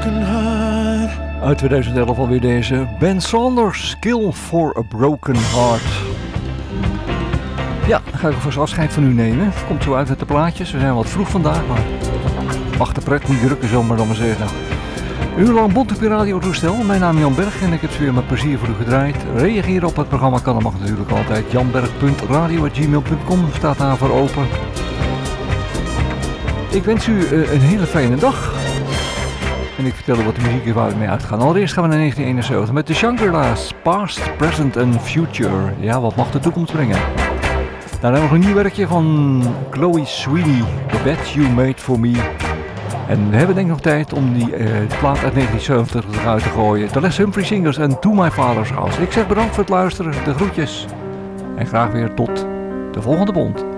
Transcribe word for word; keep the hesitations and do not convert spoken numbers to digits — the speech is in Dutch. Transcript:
broken heart. Uit twintig elf alweer deze Ben Saunders, Kill for a Broken Heart. Ja, dan ga ik alvast afscheid van u nemen. Het komt zo uit met de plaatjes. We zijn wat vroeg vandaag, maar mag de pret niet drukken, zomaar maar dan maar zeggen. Een uur lang bond op je radiotoestel. Mijn naam is Jan Berg en ik heb ze weer met plezier voor u gedraaid. Reageren op het programma kan, dat mag natuurlijk altijd. janberg punt radio apenstaartje gmail punt com staat daarvoor open. Ik wens u uh, een hele fijne dag. En ik vertel u wat de muziek is waar we mee uitgaan. Allereerst gaan we naar negentien eenenzeventig met de Shangri-La's. Past, Present and Future. Ja, wat mag de toekomst brengen? Daarna nog een nieuw werkje van Chloe Sweeney. The Bed You Made For Me. En we hebben denk ik nog tijd om die uh, plaat uit negentien zeventig eruit te gooien. The Les Humphrey Singers en To My Father's House. Ik zeg bedankt voor het luisteren. De groetjes. En graag weer tot de volgende bond.